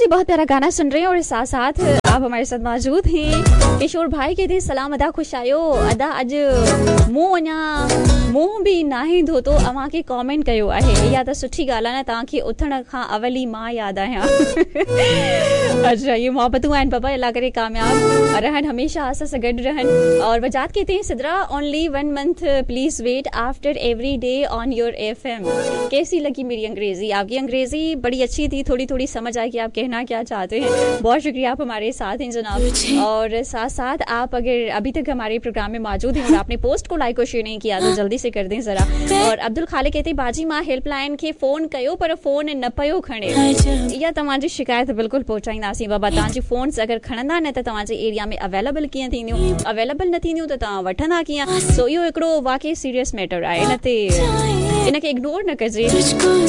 से बहुत प्यारा गाना सुन रहे हैं और साथ साथ आप हमारे साथ मौजूद हैं। किशोर भाई कहते सलाम अदा खुश आयो अदा अज मुंह अञा मुंह भी नाहे धो तो अवां खे कमेंट कयो आहे। इहा त सुठी ॻाल्हि आहे न, तव्हांखे उथण खां अवली मां यादि आहियां। अच्छा, ये मोहब्बतूं आहिनि पापा, अल्लाह करे कामयाब रहन, हमेशा असां सां गॾु रहन। और वजात कहते हैं Sidra only 1 month please wait after every day on your FM। कैसी लगी मेरी अंग्रेजी? आपकी अंग्रेजी बड़ी अच्छी थी, थोड़ी थोड़ी समझ आई कि आप कहना क्या चाहते हैं। बहुत शुक्रिया, आप हमारे साथ हैं जनाब। और साथ साथ आप अगर अभी तक हमारे प्रोग्राम में मौजूद हैं और आपने पोस्ट को लाइक और शेयर नहीं किया तो जल्दी से कर दें जरा। और अब्दुल खालिक कहते बाजी मां हेल्पलाइन खे फोन कयो पर फोन न पियो खणे। इहा तव्हांजी शिकायत बिल्कुलु पहुचाईंदासीं बाबा। तव्हांजी फोन्स अगरि खणंदा न त तव्हांजे एरिया में अवेलेबल कीअं थींदियूं, अवेलेबल न थींदियूं त तव्हां वठंदा कीअं? सो इहो हिकिड़ो वाकई सीरियस मैटर आहे, इनखे इग्नोर न कजे।